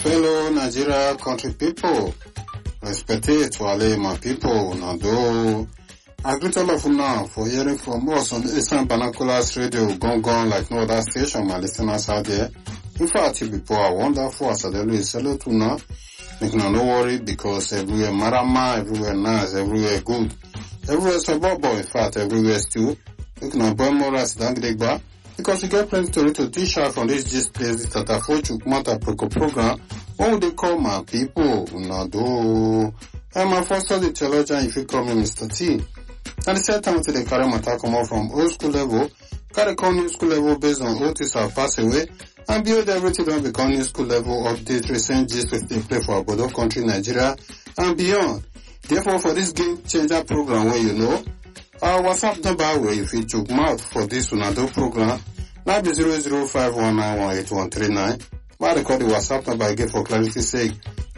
fellow Nigeria country people, respected Wale, my people, Nado. I greet all of you now for hearing from us on Eastern Binoculars Radio, Gong like no other station, my listeners out there. In fact, people are wonderful, as I always say to now. Make no worry, because everywhere marama, everywhere nice, everywhere good. Everywhere suburban, in fact, everywhere still. Make no boy more as Dangdegba. Because we get plenty to dish out from this gist place, the Tatafochuk Mata Proko program. What would they call my people? Nado. I'm my first study theologian, if you call me Mr. T. And the same time to the carry matter come out from old school level, carry call new school level based on Otis have passed away, and build everything on become new school level update recent gist with the play for Bodo country, Nigeria, and beyond. Therefore, for this game changer program where you know, our WhatsApp number where if you choke mouth for this Unado program, now be 0051918139. I record the WhatsApp number again for clarity's sake,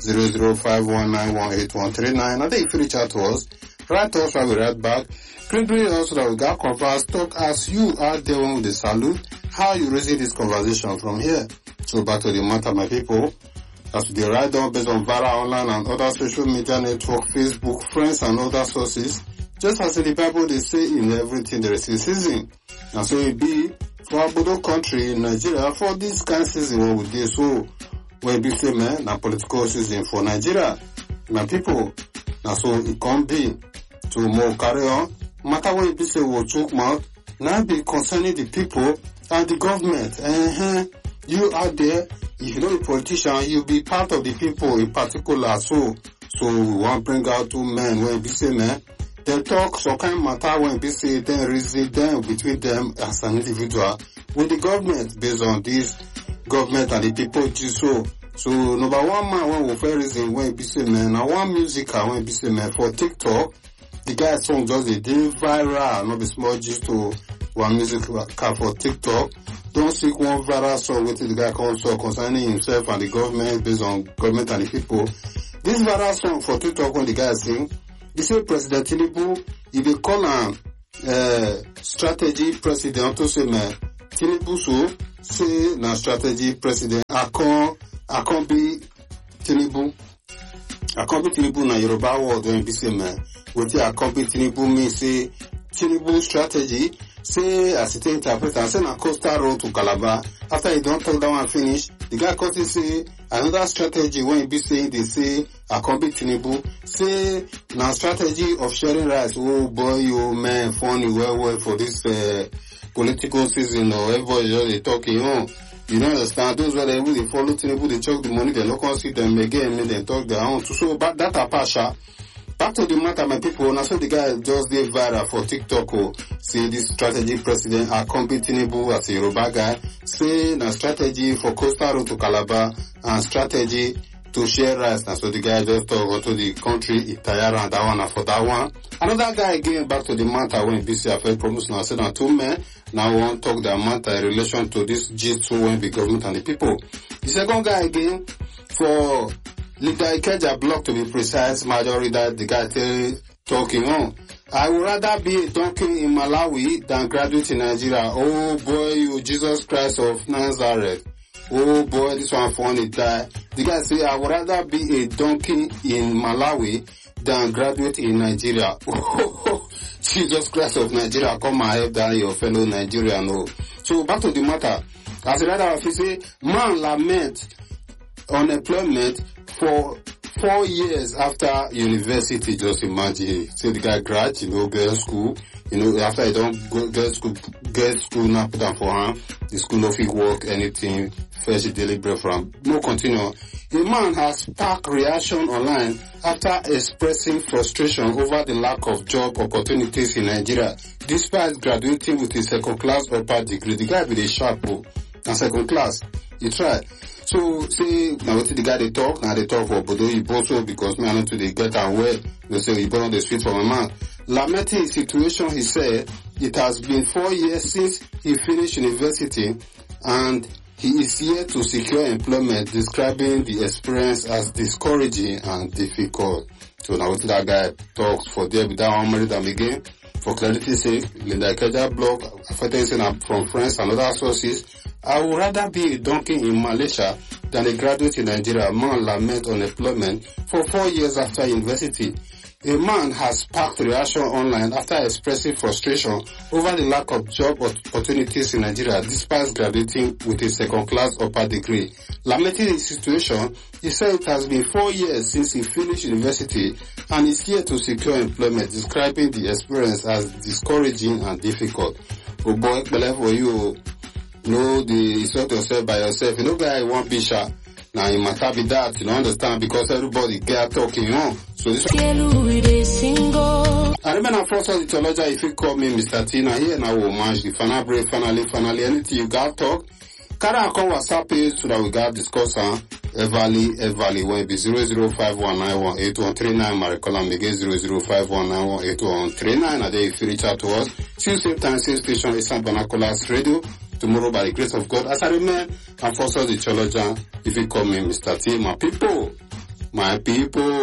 0051918139. And then if you reach out to us, write to us while we write back. Greet also that we got converse, talk as you are there with the salute, how you raising this conversation from here. So back to the matter, my people. As we write down based on Vara Online and other social media network, Facebook, friends and other sources, just as in the Bible they say in everything there is a season. And so it be for our Bodo country in Nigeria for this kind of season what we do. So when we say man, na political season for Nigeria, my people. Now so it can be to more carry on. Matter what you say will talk mouth, now be concerning the people and the government. You out there, if you know a politician, you'll be part of the people in particular. So we want to bring out two men when we say man. They talk some kind of matter when we say then reason them between them as an individual with the government based on this government and the people too. So number one man when we fair reason when we say man, now one musical when we say man for TikTok, the guy's song just a day viral, not be small just to one musical for TikTok. Don't seek one viral song with the guy also concerning himself and the government based on government and the people. This viral song for TikTok when the guy sing, they say President Tinubu, if they call him strategy president to say man, Tinubu so say na strategy president. I can't be Tinubu na Yoruba word when be say man. What I can't be Tinubu mean say Tinubu strategy. Say as it interpret and say na Coastal Road to Calabar. After he don't talk down and finish, the guy cut it say another strategy when he be saying they say I can't be Tinubu. Say na strategy of sharing rights. Oh boy, you man, funny well for this political season or everybody just they talking on. You don't understand those where they follow Tinubu, they choke the money, they not gonna see them again, and they talk their own. So but that apasha. Back to the matter, my people. Now, so the guy just did viral for TikTok. Say this strategy president accompany Tinubu as a Yoruba guy. Say na strategy for Coastal Road to Calabar and strategy to share rights. Now, so the guy just talk to the country, Itayara and that one and for that one. Another guy again back to the matter when BCFL promised now said two men now want to talk the matter in relation to this G2 when the government and the people. The second guy again for Leader Ikeja block to be precise, majority that the guy talking on. I would rather be a donkey in Malawi than graduate in Nigeria. Oh boy, you Jesus Christ of Nazareth. Oh boy, this one funny die. The guy say I would rather be a donkey in Malawi than graduate in Nigeria. Oh, Jesus Christ of Nigeria, come and help that your fellow Nigerian. No. So back to the matter. As a writer, if you say man lament unemployment for 4 years after university, just imagine. Say the guy grad, get school, after he don't go get school now put down for him, the school no fit work anything, fetch daily bread from. No continue. A man has sparked reaction online after expressing frustration over the lack of job opportunities in Nigeria, despite graduating with a second class upper degree. The guy with a sharp and second class, he tried. So, say, now what the guy they talk, now they talk for Bodo Iboso because me I know to they get and well, they say he born on the street for my man. Lamenting his situation, he said, it has been 4 years since he finished university and he is yet to secure employment, describing the experience as discouraging and difficult. So now what that guy talks for there without hammering them again. For clarity's sake, Linda Ikeja blog, from friends and other sources, I would rather be a donkey in Malaysia than a graduate in Nigeria, man lament unemployment for 4 years after university. A man has sparked reaction online after expressing frustration over the lack of job opportunities in Nigeria despite graduating with a second-class upper degree. Lamenting the situation, he said it has been 4 years since he finished university and is here to secure employment, describing the experience as discouraging and difficult. Oh boy, believe for you, sort yourself by yourself. You know, guy, one bisha. Now, it matter be that, you don't understand, because everybody get talking on. So this I remember first of the theology, if you call me Mr. T, now here now we'll manage the finally, anything you got talk. Can I call WhatsApp page so that we got discuss Evali, when it be 0051918139, Maricola, again 0051918139, and then if you reach out to us, same time, same station, Eastern Banacolas Radio. Tomorrow, by the grace of God, as I remain, and first of the theologian, if you call me Mr. T, my people.